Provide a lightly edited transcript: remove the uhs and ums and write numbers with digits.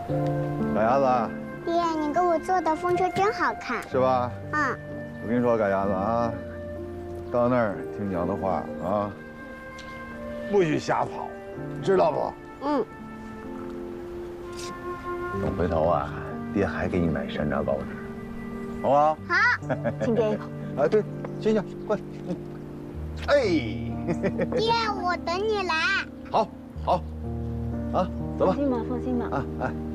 赶鸭子， 爹，你给我做的风车真好看。 是吧？ 嗯。 我跟你说，赶鸭子啊，到那儿听娘的话啊，不许瞎跑，知道不？ 嗯。 等回头啊，爹还给你买山楂糕吃，好不好？ 好。 请爹一口。 哎，对，醒醒，快！哎， 爹，我等你来。 好，好，啊，走吧。 放心吧，放心吧。 啊，哎。